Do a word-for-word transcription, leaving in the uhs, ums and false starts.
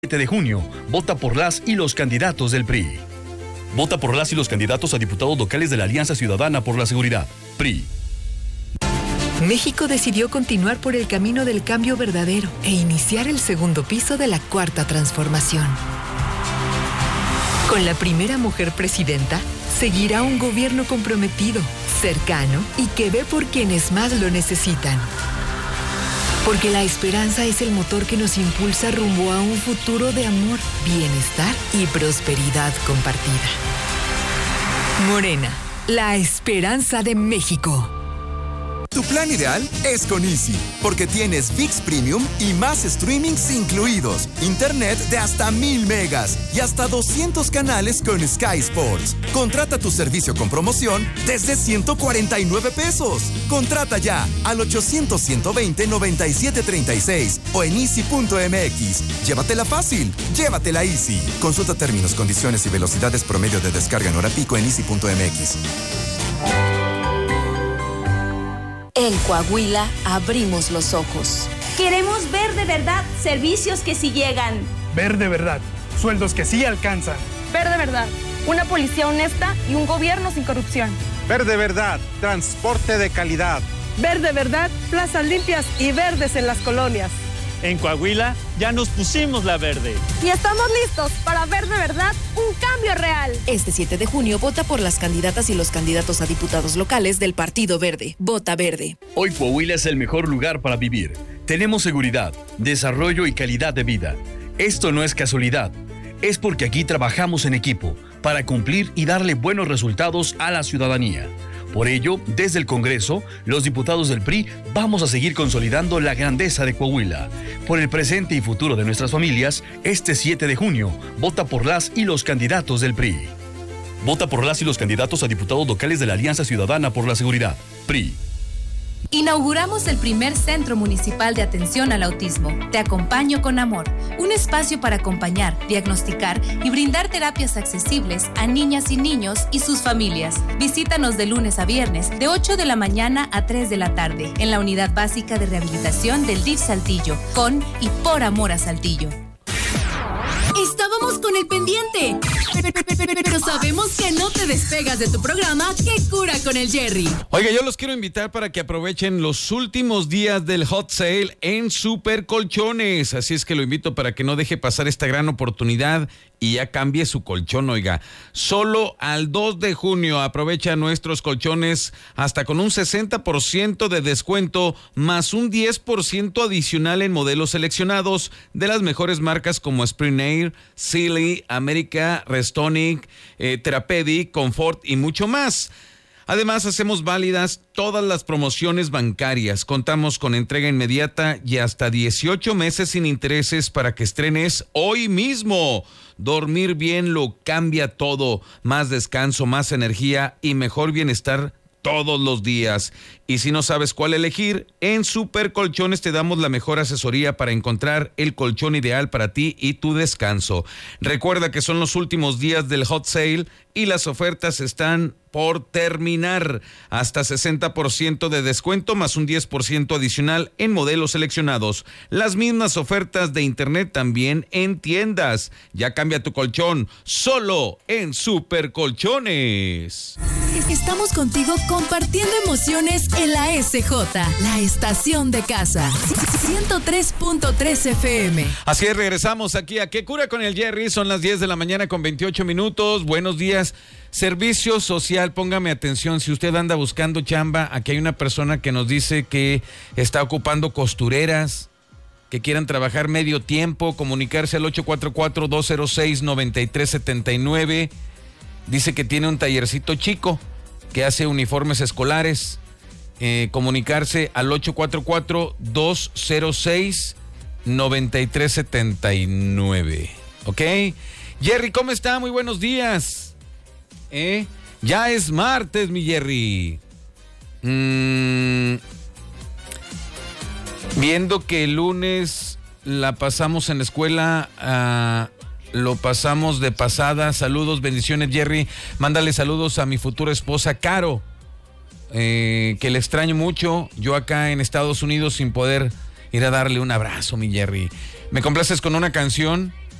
siete de junio, vota por las y los candidatos del P R I. Vota por las y los candidatos a diputados locales de la Alianza Ciudadana por la Seguridad, P R I. México decidió continuar por el camino del cambio verdadero e iniciar el segundo piso de la Cuarta Transformación. Con la primera mujer presidenta, seguirá un gobierno comprometido, cercano y que ve por quienes más lo necesitan. Porque la esperanza es el motor que nos impulsa rumbo a un futuro de amor, bienestar y prosperidad compartida. Morena, la esperanza de México. Tu plan ideal es con Easy, porque tienes ViX Premium y más streamings incluidos, internet de hasta mil megas y hasta doscientos canales con Sky Sports. Contrata tu servicio con promoción desde ciento cuarenta y nueve pesos. Contrata ya al ochocientos, ciento veinte, noventa y siete treinta y seis o en easy punto m x. Llévatela fácil, llévatela Easy. Consulta términos, condiciones y velocidades promedio de descarga en hora pico en easy punto m x. En Coahuila abrimos los ojos. Queremos ver de verdad servicios que sí llegan. Ver de verdad sueldos que sí alcanzan. Ver de verdad una policía honesta y un gobierno sin corrupción. Ver de verdad transporte de calidad. Ver de verdad plazas limpias y verdes en las colonias. En Coahuila ya nos pusimos la verde. Y estamos listos para ver de verdad un cambio real. Este siete de junio vota por las candidatas y los candidatos a diputados locales del Partido Verde. Vota Verde. Hoy Coahuila es el mejor lugar para vivir. Tenemos seguridad, desarrollo y calidad de vida. Esto no es casualidad. Es porque aquí trabajamos en equipo para cumplir y darle buenos resultados a la ciudadanía. Por ello, desde el Congreso, los diputados del P R I vamos a seguir consolidando la grandeza de Coahuila. Por el presente y futuro de nuestras familias, este siete de junio, vota por las y los candidatos del P R I. Vota por las y los candidatos a diputados locales de la Alianza Ciudadana por la Seguridad, P R I. Inauguramos el primer Centro Municipal de Atención al Autismo. Te acompaño con amor. Un espacio para acompañar, diagnosticar y brindar terapias accesibles a niñas y niños y sus familias. Visítanos de lunes a viernes, de ocho de la mañana a tres de la tarde, en la Unidad Básica de Rehabilitación del D I F Saltillo, con y por amor a Saltillo. Estábamos con el pendiente, pero sabemos que no te despegas de tu programa ¿Qué cura con el Jerry? Oiga, yo los quiero invitar para que aprovechen los últimos días del hot sale en Super Colchones. Así es que lo invito para que no deje pasar esta gran oportunidad y ya cambie su colchón, oiga. Solo al dos de junio aprovecha nuestros colchones hasta con un sesenta por ciento de descuento más un diez por ciento adicional en modelos seleccionados de las mejores marcas como Spring Air, Sealy, América, Restonic, eh, Therapeutic, Comfort y mucho más. Además, hacemos válidas todas las promociones bancarias. Contamos con entrega inmediata y hasta dieciocho meses sin intereses para que estrenes hoy mismo. Dormir bien lo cambia todo. Más descanso, más energía y mejor bienestar todos los días. Y si no sabes cuál elegir, en Super Colchones te damos la mejor asesoría para encontrar el colchón ideal para ti y tu descanso. Recuerda que son los últimos días del hot sale y las ofertas están por terminar. Hasta sesenta por ciento de descuento más un diez por ciento adicional en modelos seleccionados. Las mismas ofertas de internet también en tiendas. Ya cambia tu colchón solo en Super Colchones. Estamos contigo compartiendo emociones en la S J, la estación de casa. ciento tres punto tres F M. Así es, regresamos aquí a ¿Qué cura con el Jerry? Son las diez de la mañana con veintiocho minutos. Buenos días. Servicio social, póngame atención, si usted anda buscando chamba, aquí hay una persona que nos dice que está ocupando costureras, que quieran trabajar medio tiempo, comunicarse al ocho cuatro cuatro, dos cero seis, nueve tres siete nueve. Dice que tiene un tallercito chico que hace uniformes escolares. Eh, comunicarse al ocho cuatro cuatro, dos cero seis, nueve tres siete nueve. ¿Ok? Jerry, ¿cómo está? Muy buenos días. ¿Eh? Ya es martes, mi Jerry. Mm, viendo que el lunes la pasamos en la escuela, uh, lo pasamos de pasada. Saludos, bendiciones, Jerry. Mándale saludos a mi futura esposa, Caro, eh, que le extraño mucho. Yo acá en Estados Unidos sin poder ir a darle un abrazo, mi Jerry. ¿Me complaces con una canción?